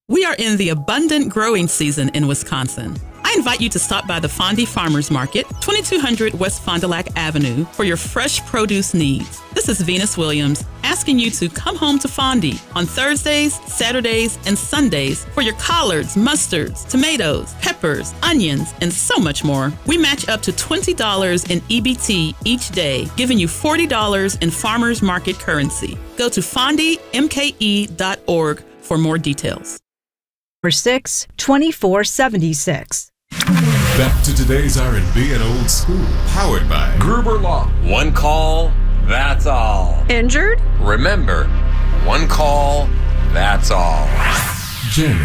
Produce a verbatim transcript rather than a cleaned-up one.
We are in the abundant growing season in Wisconsin. I invite you to stop by the Fondy Farmers Market, twenty-two hundred West Fond du Lac Avenue, for your fresh produce needs. This is Venus Williams asking you to come home to Fondy on Thursdays, Saturdays, and Sundays for your collards, mustards, tomatoes, peppers, onions, and so much more. We match up to twenty dollars in E B T each day, giving you forty dollars in farmers market currency. Go to fondy m k e dot org for more details. six twenty-four seventy-six. Back to today's R and B and old school, powered by Gruber Law. One call, that's all. Injured? Remember, one call, that's all. Jamming.